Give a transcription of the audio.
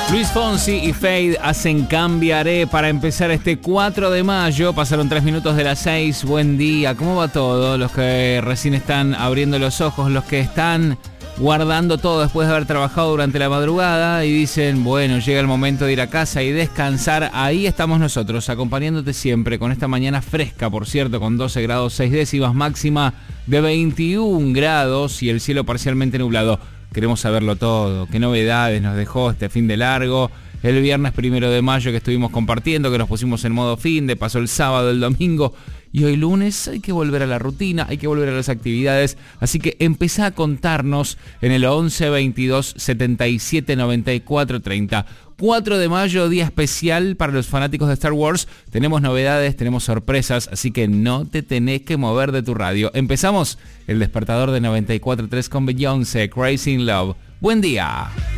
Luis Fonsi y Fade hacen Cambiaré para empezar este 4 de mayo. Pasaron 3 minutos de las 6. Buen día, ¿cómo va todo? Los que recién están abriendo los ojos, los que están guardando todo después de haber trabajado durante la madrugada y dicen, bueno, llega el momento de ir a casa y descansar. Ahí estamos nosotros, acompañándote siempre con esta mañana fresca, por cierto, con 12 grados 6 décimas, máxima de 21 grados y el cielo parcialmente nublado. Queremos saberlo todo, qué novedades nos dejó este fin de largo, el viernes 1 de mayo que estuvimos compartiendo, que nos pusimos en modo fin de, pasó el sábado, el domingo, y hoy lunes hay que volver a la rutina, hay que volver a las actividades, así que empezá a contarnos en el 11 22 77 94 30. 4 de mayo, día especial para los fanáticos de Star Wars. Tenemos novedades, tenemos sorpresas, así que no te tenés que mover de tu radio. Empezamos el despertador de 94.3 con Beyoncé, Crazy in Love. Buen día.